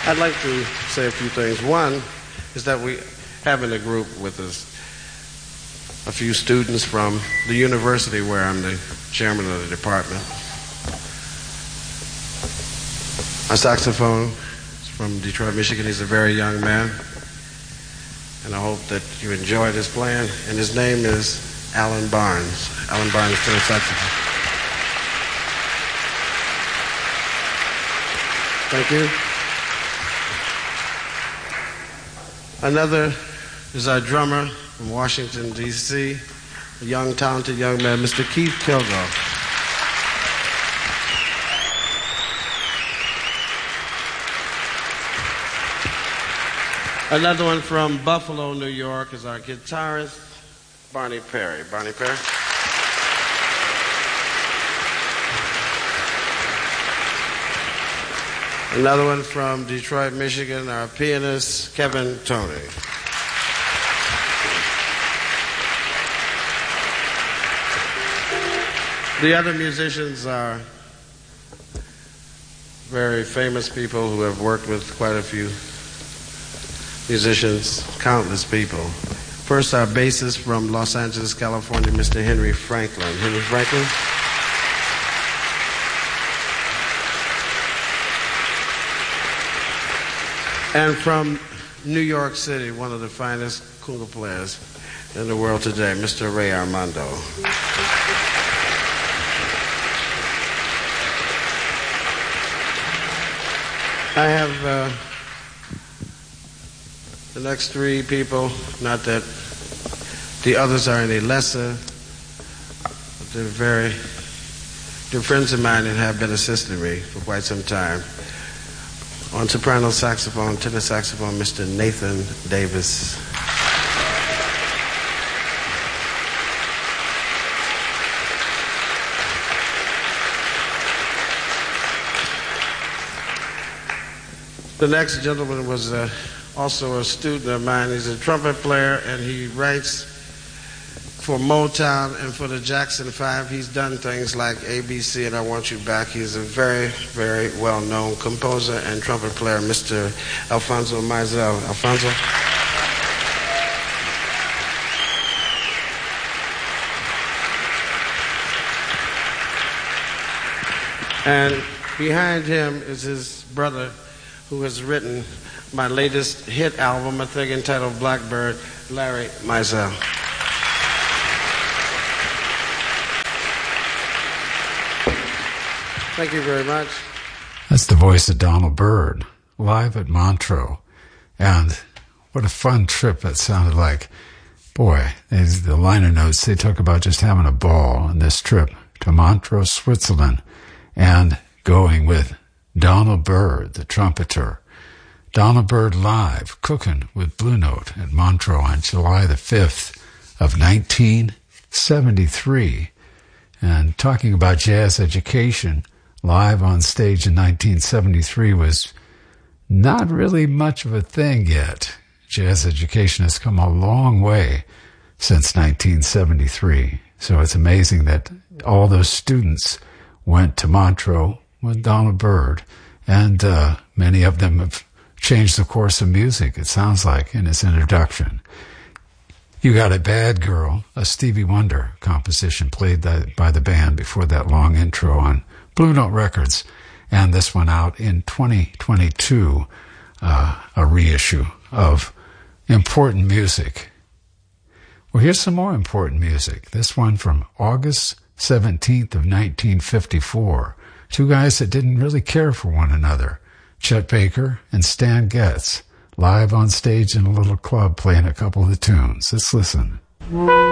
I'd like to say a few things. One is that we have in the group with us a few students from the university where I'm the chairman of the department. Our saxophone is from Detroit, Michigan. He's a very young man, and I hope that you enjoy this playing. And his name is Alan Barnes. Alan Barnes plays saxophone. Thank you. Another is our drummer from Washington, D.C., a young, talented young man, Mr. Keith Kilgore. Another one from Buffalo, New York, is our guitarist, Barney Perry. Barney Perry. Another one from Detroit, Michigan, our pianist, Kevin Toney. The other musicians are very famous people who have worked with quite a few musicians, countless people. First, our bassist from Los Angeles, California, Mr. Henry Franklin. Henry Franklin. And from New York City, one of the finest conga players in the world today, Mr. Ray Armando. I have the next three people, not that the others are any lesser, but they're very dear friends of mine and have been assisting me for quite some time. On soprano saxophone, tenor saxophone, Mr. Nathan Davis. The next gentleman was also a student of mine. He's a trumpet player, and he writes for Motown and for the Jackson 5. He's done things like ABC and I Want You Back. He's a very, very well-known composer and trumpet player, Mr. Alfonso Mizell. Alfonso? And behind him is his brother, who has written my latest hit album, I think entitled Blackbird, Larry Mizell. Thank you very much. That's the voice of Donald Byrd, live at Montreux. And what a fun trip that sounded like. Boy, the liner notes, they talk about just having a ball on this trip to Montreux, Switzerland, and going with Donald Byrd, the trumpeter. Donald Byrd live, cooking with Blue Note at Montreux on July the 5th of 1973. And talking about jazz education, live on stage in 1973 was not really much of a thing yet. Jazz education has come a long way since 1973. So it's amazing that all those students went to Montreux with Donald Byrd, and many of them have changed the course of music, it sounds like, in his introduction. You Got a Bad Girl, a Stevie Wonder composition played by the band before that long intro on Blue Note Records, and this one out in 2022, a reissue of important music. Well, here's some more important music. This one from August 17th of 1954. Two guys that didn't really care for one another, Chet Baker and Stan Getz, live on stage in a little club playing a couple of the tunes. Let's listen.